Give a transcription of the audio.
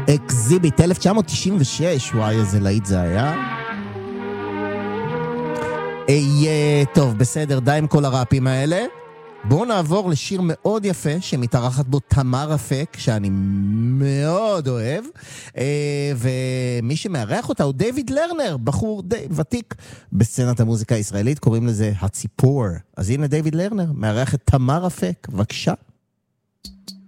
אקזיביט 1996, וואי איזה להיט זה היה. טוב, בסדר, די עם כל הראפים האלה. בואו נעבור לשיר מאוד יפה שמתארחת בו תמר אפק, שאני מאוד אוהב, ומי שמארח אותה הוא דיוויד לרנר, בחור די ותיק בסצנת המוזיקה הישראלית, קוראים לזה הציפור. אז הנה דיוויד לרנר מארח את תמר אפק, בבקשה.